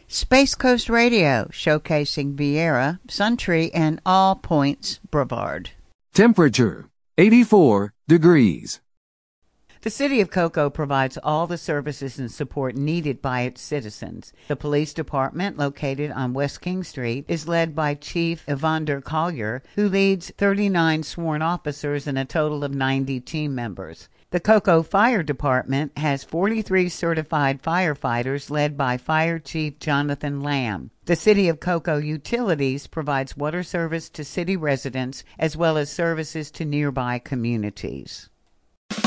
Space Coast Radio, showcasing Viera, Suntree, and All Points Brevard. Temperature, 84 degrees. The City of Cocoa provides all the services and support needed by its citizens. The police department, located on West King Street, is led by Chief Evander Collier, who leads 39 sworn officers and a total of 90 team members. The Cocoa Fire Department has 43 certified firefighters led by Fire Chief Jonathan Lamb. The City of Cocoa Utilities provides water service to city residents as well as services to nearby communities.